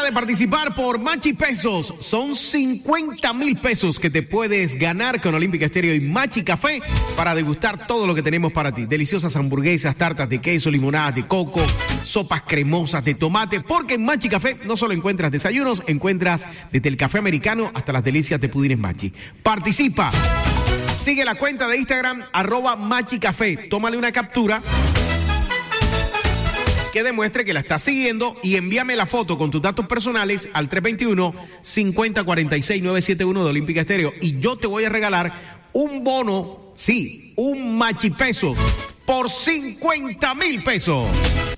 hora de participar por Machi Pesos. Son 50,000 pesos que te puedes ganar con Olímpica Estéreo y Machi Café para degustar todo lo que tenemos para ti. Deliciosas hamburguesas, tartas de queso, limonadas de coco, sopas cremosas de tomate, porque en Machi Café no solo encuentras desayunos, encuentras desde el café americano hasta las delicias de pudines Machi. Participa. Sigue la cuenta de Instagram, @MachiCafé. Tómale una captura que demuestre que la estás siguiendo y envíame la foto con tus datos personales al 321-5046-971 de Olímpica Estéreo. Y yo te voy a regalar un bono, sí, un Machi Peso por 50,000 pesos.